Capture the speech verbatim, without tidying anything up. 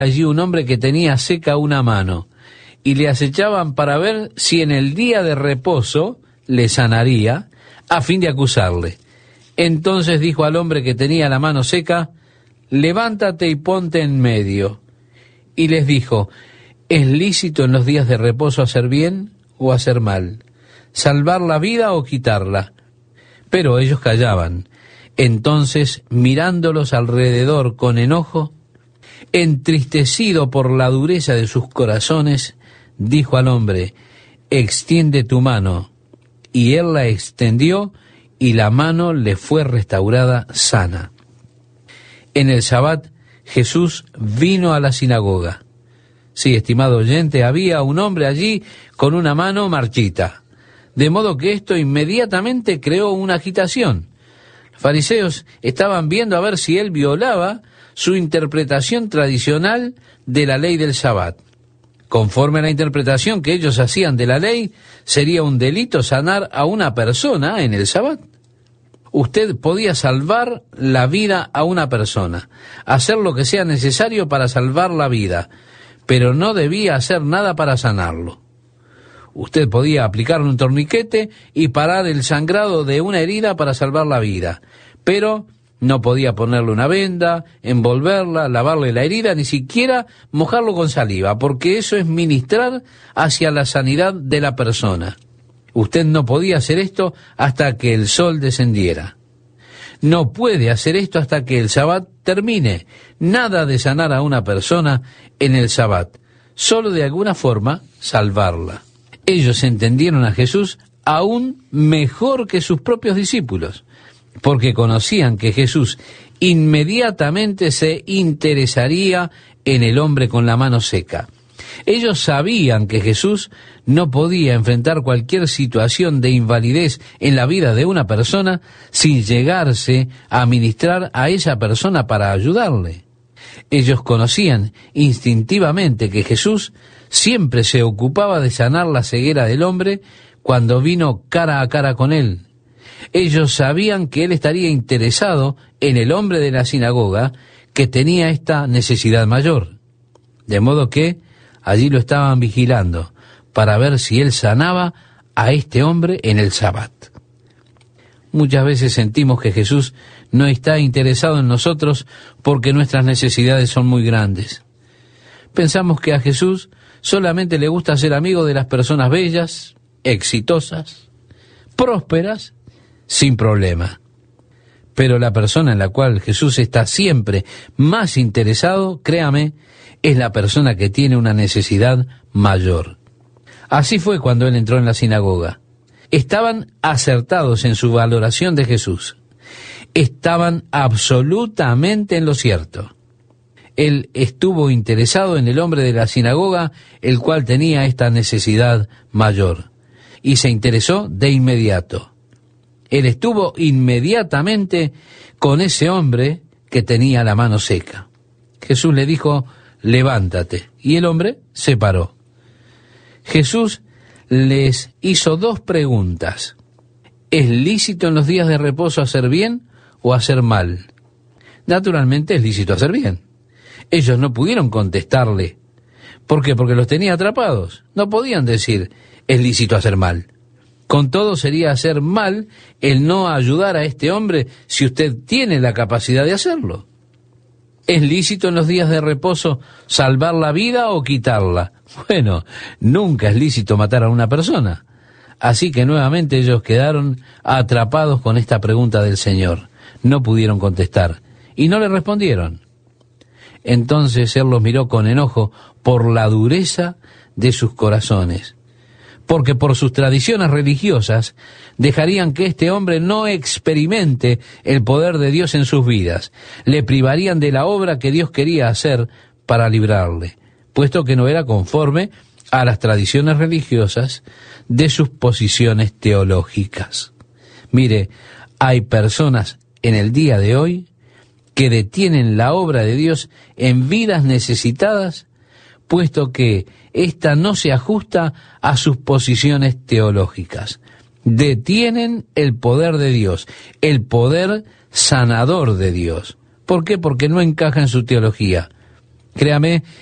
allí un hombre que tenía seca una mano, y le acechaban para ver si en el día de reposo le sanaría, a fin de acusarle. Entonces dijo al hombre que tenía la mano seca: levántate y ponte en medio. Y les dijo: ¿es lícito en los días de reposo hacer bien o hacer mal? ¿Salvar la vida o quitarla? Pero ellos callaban. Entonces, mirándolos alrededor con enojo, entristecido por la dureza de sus corazones, dijo al hombre: extiende tu mano. Y él la extendió, y la mano le fue restaurada sana. En el Sabbat, Jesús vino a la sinagoga. Sí, estimado oyente, había un hombre allí con una mano marchita, de modo que esto inmediatamente creó una agitación. Los fariseos estaban viendo a ver si él violaba su interpretación tradicional de la ley del Sabbat. Conforme a la interpretación que ellos hacían de la ley, sería un delito sanar a una persona en el Sabbat. Usted podía salvar la vida a una persona, hacer lo que sea necesario para salvar la vida, pero no debía hacer nada para sanarlo. Usted podía aplicarle un torniquete y parar el sangrado de una herida para salvar la vida, pero no podía ponerle una venda, envolverla, lavarle la herida, ni siquiera mojarlo con saliva, porque eso es ministrar hacia la sanidad de la persona. Usted no podía hacer esto hasta que el sol descendiera. No puede hacer esto hasta que el Sabbat termine. Nada de sanar a una persona en el Sabbat, solo de alguna forma salvarla. Ellos entendieron a Jesús aún mejor que sus propios discípulos, porque conocían que Jesús inmediatamente se interesaría en el hombre con la mano seca. Ellos sabían que Jesús no podía enfrentar cualquier situación de invalidez en la vida de una persona sin llegarse a ministrar a esa persona para ayudarle. Ellos conocían instintivamente que Jesús siempre se ocupaba de sanar la ceguera del hombre cuando vino cara a cara con él. Ellos sabían que él estaría interesado en el hombre de la sinagoga que tenía esta necesidad mayor. De modo que allí lo estaban vigilando para ver si él sanaba a este hombre en el Sabbat. Muchas veces sentimos que Jesús no está interesado en nosotros porque nuestras necesidades son muy grandes. Pensamos que a Jesús solamente le gusta ser amigo de las personas bellas, exitosas, prósperas, sin problema. Pero la persona en la cual Jesús está siempre más interesado, créame, es la persona que tiene una necesidad mayor. Así fue cuando él entró en la sinagoga. Estaban acertados en su valoración de Jesús. Estaban absolutamente en lo cierto. Él estuvo interesado en el hombre de la sinagoga, el cual tenía esta necesidad mayor, y se interesó de inmediato. Él estuvo inmediatamente con ese hombre que tenía la mano seca. Jesús le dijo: levántate, y el hombre se paró. Jesús les hizo dos preguntas. ¿Es lícito en los días de reposo hacer bien o hacer mal? Naturalmente es lícito hacer bien. Ellos no pudieron contestarle. ¿Por qué? Porque los tenía atrapados. No podían decir: es lícito hacer mal. Con todo, sería hacer mal el no ayudar a este hombre si usted tiene la capacidad de hacerlo. ¿Es lícito en los días de reposo salvar la vida o quitarla? Bueno, nunca es lícito matar a una persona. Así que nuevamente ellos quedaron atrapados con esta pregunta del Señor. No pudieron contestar y no le respondieron. Entonces él los miró con enojo por la dureza de sus corazones, porque por sus tradiciones religiosas dejarían que este hombre no experimente el poder de Dios en sus vidas, le privarían de la obra que Dios quería hacer para librarle, puesto que no era conforme a las tradiciones religiosas de sus posiciones teológicas. Mire, hay personas en el día de hoy que detienen la obra de Dios en vidas necesitadas, puesto que ésta no se ajusta a sus posiciones teológicas. Detienen el poder de Dios, el poder sanador de Dios. ¿Por qué? Porque no encaja en su teología. Créame